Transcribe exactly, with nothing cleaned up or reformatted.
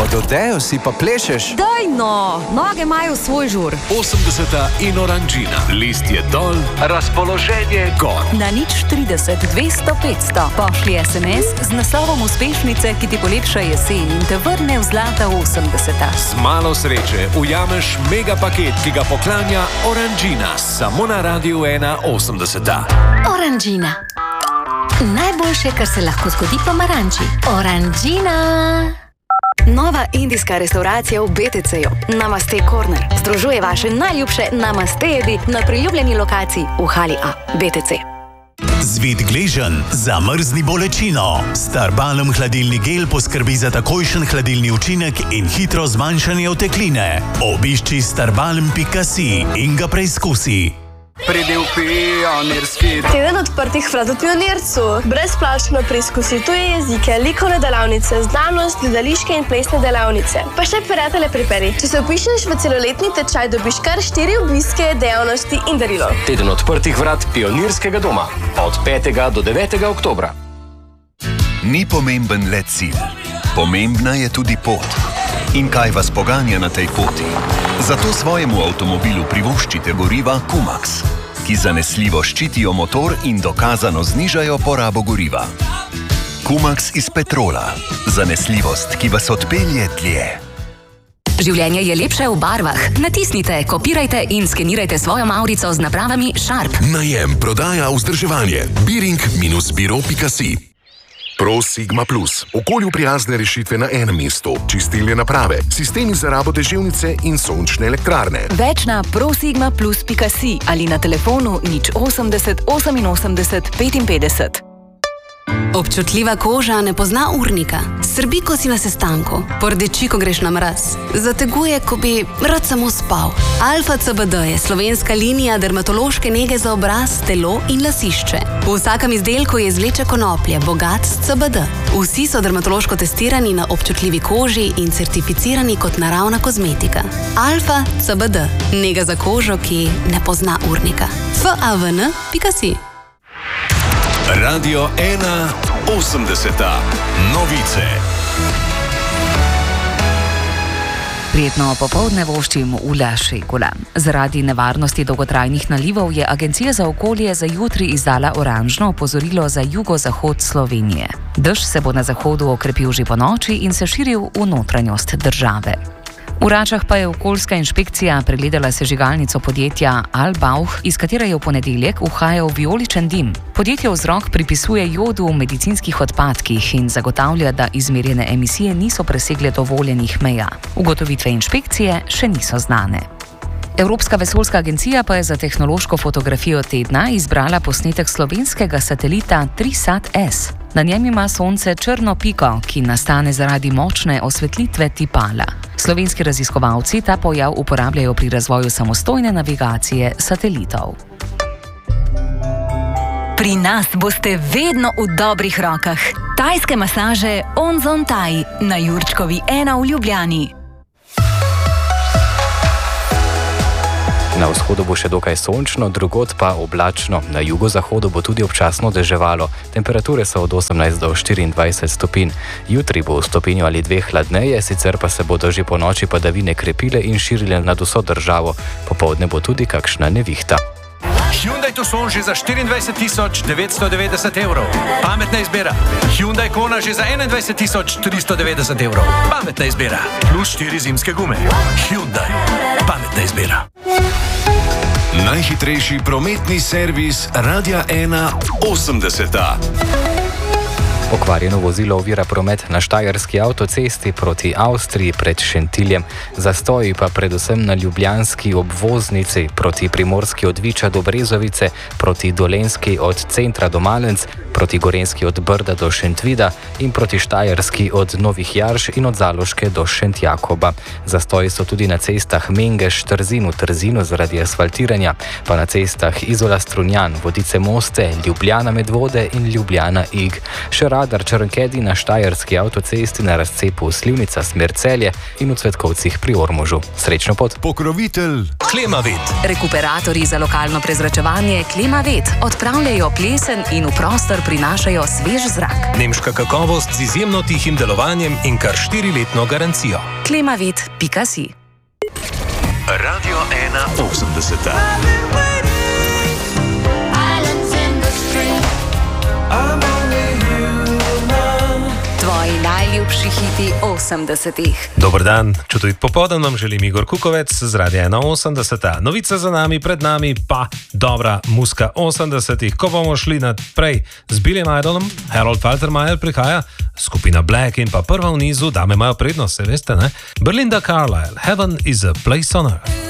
dodejo si pa plešeš. Daj no, noge imajo svoj žur. osemdeseta in Oranžina. List je dol, razpoloženje gor. Na nič trideset, dvesto, petsto. Pošli es em es z naslovom uspešnice, ki ti polepša jesen in te vrne v zlata osemdeseta. Z malo sreče ujameš mega paket, ki ga poklanja Oranžina. Samo na Radiu ena osemdeseta. Oranžina. Najboljše, kar se lahko zgodi pomaranči. Oranžina. Nova indijska restauracija v bé té cé-ju. Namaste Corner. Združuje vaše najljubše namaste jedi na priljubljeni lokaciji v hali A. bé té cé. Zvit gležen, zamrzni bolečino. Starbalm hladilni gel poskrbi za takojšen hladilni učinek in hitro zmanjšanje otekline. Obišči starbalm pika si in ga preizkusi. Pridi v Pionirski. Teden odprtih vrat v Pionircu. Brezplačno preizkusi tuje jezike, likovne delavnice, znanost, gledališke in plesne delavnice. Pa še prijatelje priperi. Če se vpišeš v celoletni tečaj, dobiš kar štiri obiske, dejavnosti in darilo. Teden odprtih vrat Pionirskega doma. Od petega do devetega oktobra. Ni pomemben le cilj. Pomembna je tudi pot. In kaj vas poganja na tej poti? Zato svojemu avtomobilu privoščite goriva Kumax, ki zanesljivo ščitijo motor in dokazano znižajo porabo goriva. Kumax iz petrola. Zanesljivost, ki vas odpelje dlje. Življenje je lepše v barvah. Natisnite, kopirajte in skenirajte svojo mavrico z napravami Sharp. Najem, prodaja, vzdrževanje. biring biro pika si. Pro Sigma Plus. Okolju prijazne rešitve na enem mestu. Čistilne naprave, sistemi za rabo deževnice in sončne elektrarne. Več na pro sigma plus pika si ali na telefonu nič osemdeset, oseminosemdeset, petinpetdeset. Občutljiva koža ne pozna urnika. Srbi, ko si na sestanku. Pordeči, ko greš na mraz. Zateguje, ko bi rad samo spal. Alfa C B D je slovenska linija dermatološke nege za obraz, telo in lasišče. V vsakem izdelku je izvleče konoplje, bogat s C B D. Vsi so dermatološko testirani na občutljivi koži in certificirani kot naravna kozmetika. Alfa C B D. Nega za kožo, ki ne pozna urnika. F A V N pika si. Radio ena osemdeseta. Novice. Prijetno popoldne voščim Ula Šekula. Zaradi nevarnosti dolgotrajnih nalivov je Agencija za okolje za jutri izdala oranžno opozorilo za jugozahod Slovenije. Dež se bo na zahodu okrepil že po noči in se širil v notranjost države. V Račah pa je okoljska inšpekcija pregledala sežigalnico podjetja Albauch, iz katere je v ponedeljek uhajal vijoličen dim. Podjetje vzrok pripisuje jodu v medicinskih odpadkih in zagotavlja, da izmerjene emisije niso presegle dovoljenih meja. Ugotovitve inšpekcije še niso znane. Evropska vesoljska agencija pa je za tehnološko fotografijo tedna izbrala posnetek slovenskega satelita Trisat S. Na njem ima Sonce črno piko, ki nastane zaradi močne osvetlitve tipala. Slovenski raziskovalci ta pojav uporabljajo pri razvoju samostojne navigacije satelitov. Pri nas boste vedno v dobrih rokah. Tajske masaže Onzon Thai na Jurčkovi ena v Ljubljani. Na vzhodu bo še dokaj sončno, drugod pa oblačno. Na jugozahodu bo tudi občasno deževalo. Temperature so od osemnajst do štiriindvajset stopinj. Jutri bo v stopinju ali dveh hladneje, sicer pa se bodo že po noči padavine krepile in širile nad vso državo. Popoldne bo tudi kakšna nevihta. Hyundai Tucson že za štiriindvajset tisoč devetsto devetdeset evrov. Pametna izbira. Hyundai Kona že za enaindvajset tisoč tristo devetdeset evrov. Pametna izbira. Plus štiri zimske gume. Hyundai. Pametna izbira. Najhitrejši prometni servis Radia ena osemdeseta. Pokvarjeno vozilo ovira promet na štajerski avtocesti proti Avstriji pred Šentiljem. Zastoji pa predvsem na ljubljanski obvoznici proti Primorski od Viča do Brezovice, proti Dolenjski od centra do Malenc, proti Gorenjski od Brda do Šentvida in proti Štajerski od Novih Jarš in od Zaloške do Šentjakoba. Zastoji so tudi na cestah Mengeš, Trzin v Trzinu zaradi asfaltiranja, pa na cestah Izola Strunjan, Vodice Moste, Ljubljana Medvode in Ljubljana Ig. Še radar Črnkedi na štajerski avtocesti na razcepu Slivnica smer Celje in v Cvetkovcih pri Ormožu. Srečno pot. Pokrovitelj Klimavet. Rekuperatorji za lokalno prezračevanje Klimavet odpravljajo plesen in v prostor prinašajo svež zrak. Nemška kakovost z izjemno tihim delovanjem in kar štiriletno garancijo. klimavet pika si. Radio ena osemdeseta. Tvoji najljubši hiti osemdesetih. Dober dan, čudovit popoldan vam želim Igor Kukovec z Radia ena osemdeseta. Novice za nami, pred nami pa dobra muska osemdesetih. Ko bomo šli naprej z Billy Idolom, Harold Faltermeyer prihaja, skupina Black in pa prva v nizu, dame imajo prednost, se veste, ne? Belinda Carlisle, Heaven is a Place on Earth.